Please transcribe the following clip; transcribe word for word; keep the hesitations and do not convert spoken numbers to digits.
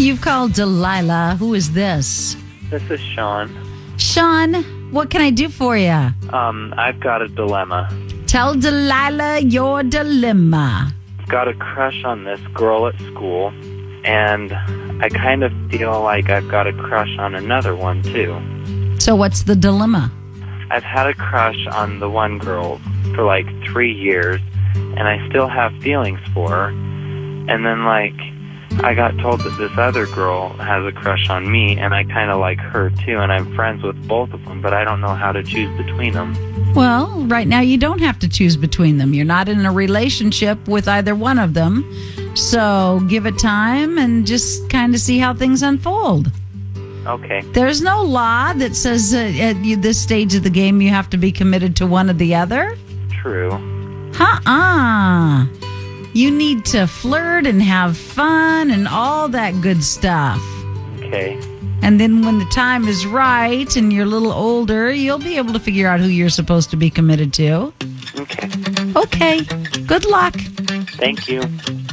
You've called Delilah. Who is this? This is Sean. Sean, what can I do for you? Um, I've got a dilemma. Tell Delilah your dilemma. I've got a crush on this girl at school, and I kind of feel like I've got a crush on another one, too. So what's the dilemma? I've had a crush on the one girl for like three years, and I still have feelings for her. And then, like, I got told that this other girl has a crush on me, and I kind of like her, too, and I'm friends with both of them, but I don't know how to choose between them. Well, right now you don't have to choose between them. You're not in a relationship with either one of them. So give it time and just kind of see how things unfold. Okay. There's no law that says uh, at you, this stage of the game you have to be committed to one or the other. True. Uh-uh. You need to flirt and have fun and all that good stuff. Okay. And then when the time is right and you're a little older, you'll be able to figure out who you're supposed to be committed to. Okay. Okay. Good luck. Thank you.